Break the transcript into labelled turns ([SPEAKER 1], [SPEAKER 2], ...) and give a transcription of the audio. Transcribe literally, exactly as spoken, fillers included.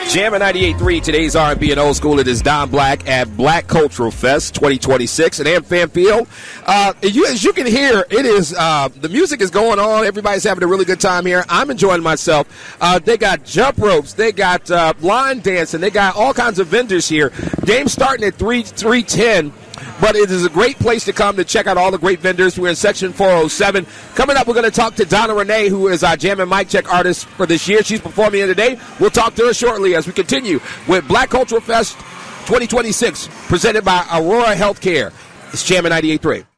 [SPEAKER 1] Jammin' ninety-eight point three, today's R and B and old school. It is Don Black at Black Cultural Fest twenty twenty-six at AmFam Field. Uh, you, as you can hear, it is uh, the music is going on. Everybody's having a really good time here. I'm enjoying myself. Uh, they got jump ropes. They got uh, line dancing. They got all kinds of vendors here. Game's starting at three ten. But it is a great place to come to check out all the great vendors. We're in section four oh seven. Coming up, we're going to talk to Donna Renee, who is our Jam and Mic Check artist for this year. She's performing here today. We'll talk to her shortly as we continue with Black Cultural Fest twenty twenty-six, presented by Aurora Healthcare. It's Jammin' ninety-eight point three.